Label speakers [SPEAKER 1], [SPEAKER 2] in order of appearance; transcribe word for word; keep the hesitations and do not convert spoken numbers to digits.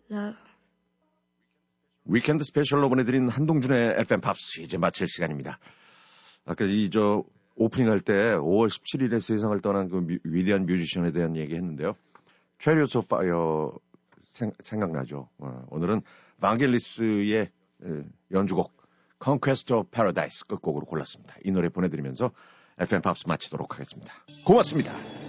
[SPEAKER 1] love.
[SPEAKER 2] 위켄드 스페셜로 보내드린 한동준의 에프엠 팝스 이제 마칠 시간입니다. 아까 이 저 오프닝 할 때 오월 십칠일에 세상을 떠난 그 뮤, 위대한 뮤지션에 대한 얘기 했는데요. Chariots of Fire 생, 생각나죠. 어, 오늘은 방겔리스의 연주곡 Conquest of Paradise 끝곡으로 골랐습니다. 이 노래 보내드리면서 에프엠 팝스 마치도록 하겠습니다. 고맙습니다.